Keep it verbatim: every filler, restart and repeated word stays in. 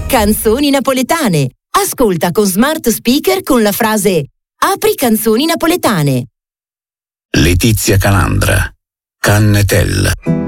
Canzoni napoletane. Ascolta con smart speaker con la frase "Apri canzoni napoletane". Letizia Calandra, Cannetella.